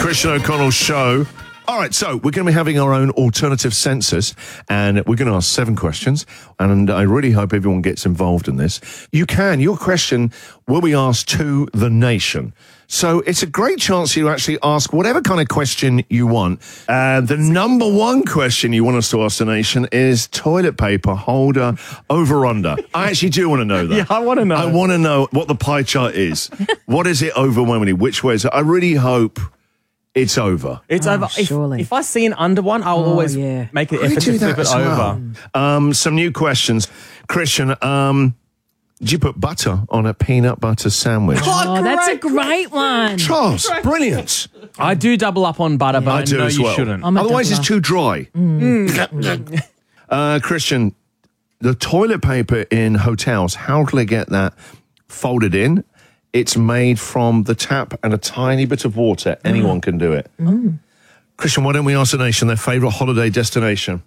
Christian O'Connell Show. All right, so we're going to be having our own alternative census, and we're going to ask 7 questions, and I really hope everyone gets involved in this. Your question will be asked to the nation. So it's a great chance for you to actually ask whatever kind of question you want. The number one question you want us to ask the nation is toilet paper holder over under. I actually do want to know that. Yeah, I want to know. I want to know what the pie chart is. What is it overwhelmingly? Which way is it? I really hope it's over. It's over. Surely. If I see an under one, I'll always make the I effort do to that flip it as well. over. Some new questions. Christian, did you put butter on a peanut butter sandwich? Oh, that's a great one. Charles, brilliant. I do double up on butter, but I do know as you well. shouldn't. I'm a Otherwise, it's doubler. too dry. Christian, the toilet paper in hotels, how do they get that folded in? It's made from the tap and a tiny bit of water. Anyone can do it. Christian, why don't we ask the nation their favourite holiday destination?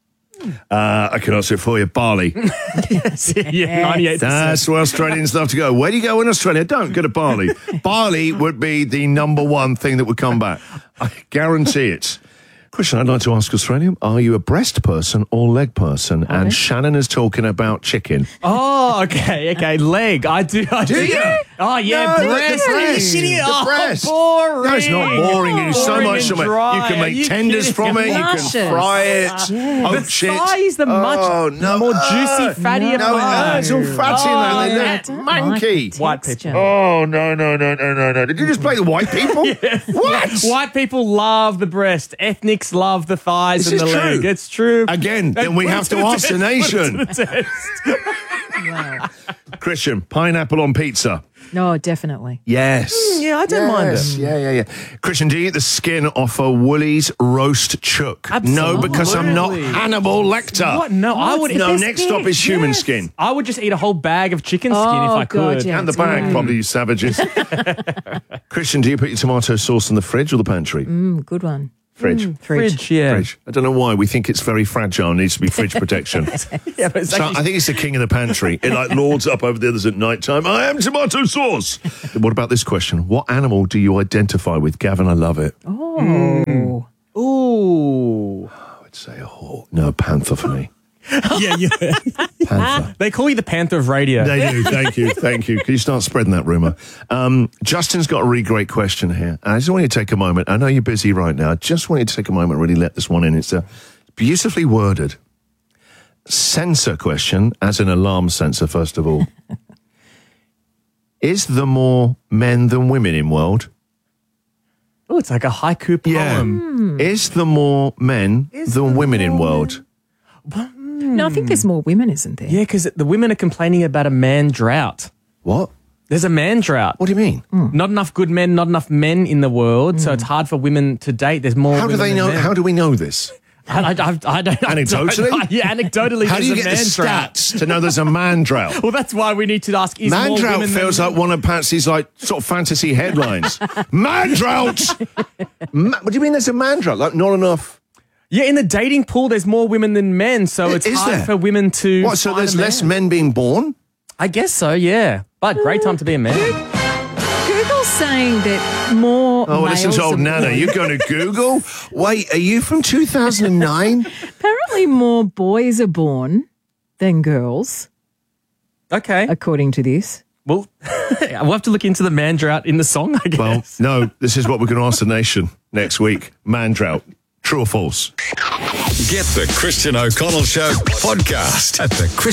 I can answer it for you. Bali. Yeah, 98%. That's where Australians love to go. Where do you go in Australia? Don't go to Bali. Bali would be the number one thing that would come back. I guarantee it. Christian, I'd like to ask Australia, are you a breast person or leg person? And Shannon is talking about chicken. Oh, okay. Leg. I do. Do you? Oh, yeah, No, breast. the Are you breast. kidding? The Oh, breast. boring. No, it's not boring. You do so Boring much and from it. dry. You can Are make you tenders kidding? from it. You can Luscious. fry it. Yeah. The thigh is the much more juicy, fattier No, part. it's all fatty Oh, in there. yeah. They're manky. White Texture. people. Oh, no. Did you just play the white people? What? White people love the breast. Ethnics love the thighs This and the is leg. true. It's true. Again, then we Put have it to the ask the test. Put it nation. to the test. Wow. Christian, pineapple on pizza. No, definitely. Yes. Yeah, I don't mind it. Yeah. Christian, do you eat the skin off a Woolies roast chook? No, because I'm not Absolutely. Hannibal Lecter. What? No, I would. No, next stop is human skin. I would just eat a whole bag of chicken skin if I God, could. yeah. And the bag, probably, you savages. Christian, do you put your tomato sauce in the fridge or the pantry? Good one. Fridge. Fridge, yeah. Fridge. I don't know why. We think it's very fragile and needs to be fridge protection. Yeah, but it's So actually, I think it's the king of the pantry. It like lords up over the others at night time. I am tomato sauce. What about this question? What animal do you identify with? Gavin, I love it. Oh. ooh. I would say a hawk. No, panther for me. Yeah. Panther. They call you the Panther of radio. They do. Thank you. Can you start spreading that rumour? Justin's got a really great question here. I just want you to take a moment. I know you're busy right now. I just want you to take a moment and really let this one in. It's a beautifully worded sensor question, as an alarm sensor, first of all. Is there more men than women in world? Oh, it's like a haiku poem. Is there more men than women in world? No, I think there's more women, isn't there? Yeah, because the women are complaining about a man drought. What? There's a man drought. What do you mean? Not enough good men, not enough men in the world, so it's hard for women to date. There's more. How do women they than know? men. How do we know this? I don't. Anecdotally? Yeah, anecdotally. How do you there's get a the man drought. stats to know there's a man drought? Well, that's why we need to ask. Is Man more drought women feels than like one of Patsy's like sort of fantasy headlines. Man drought. What do you mean? There's a man drought? Like not enough. Yeah, in the dating pool, there's more women than men, so it's Is hard there? for women to. What? So find there's a less man. men being born? I guess so. Yeah, but great time to be a man. Google's saying that more Oh, well, males listen to old than Nana. boys. You're going to Google? Wait, are you from 2009? Apparently more boys are born than girls, Okay, according to this. well, we'll have to look into the man drought in the song. I Well, guess. no, this is what we're going to ask the nation next week. Man drought. True or false? Get the Christian O'Connell Show podcast at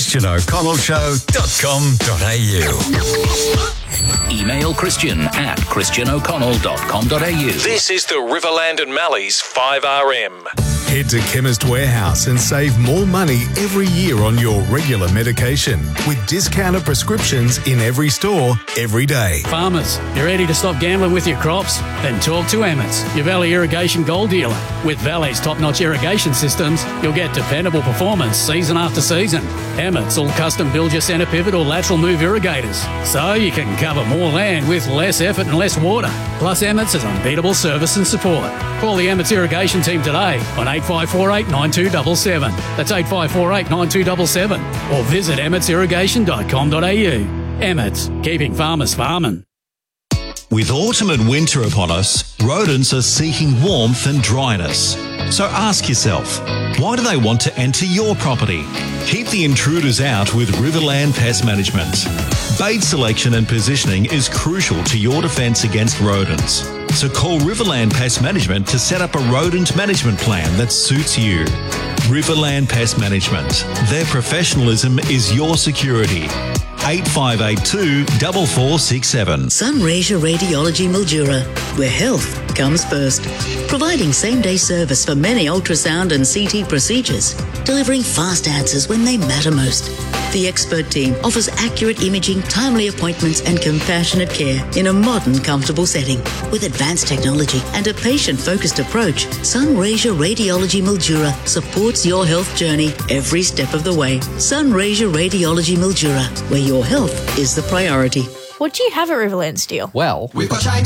thechristianoconnellshow.com.au. Email christian@christianoconnell.com.au. This is the Riverland and Malleys 5RM. Head to Chemist Warehouse and save more money every year on your regular medication with discounted prescriptions in every store, every day. Farmers, you ready to stop gambling with your crops? Then talk to Emmett's, your Valley Irrigation Gold dealer. With Valley's top-notch irrigation systems, you'll get dependable performance season after season. Emmett's will custom build your centre pivot or lateral move irrigators, so you can cover more land with less effort and less water. Plus, Emmett's has unbeatable service and support. Call the Emmett's Irrigation team today on 8548 9277. That's 8548 9277. Or visit emmetsirrigation.com.au. Emmett's, keeping farmers farming. With autumn and winter upon us, rodents are seeking warmth and dryness. So ask yourself, why do they want to enter your property? Keep the intruders out with Riverland Pest Management. Bait selection and positioning is crucial to your defence against rodents. So call Riverland Pest Management to set up a rodent management plan that suits you. Riverland Pest Management. Their professionalism is your security. 8582 4467. Sunraysia Radiology Mildura, where health comes first. Providing same-day service for many ultrasound and CT procedures, delivering fast answers when they matter most. The expert team offers accurate imaging, timely appointments and compassionate care in a modern, comfortable setting. With advanced technology and a patient-focused approach, Sunraysia Radiology Mildura supports your health journey every step of the way. Sunraysia Radiology Mildura, where your health is the priority. What do you have at Riverland Steel? Well, we've got shine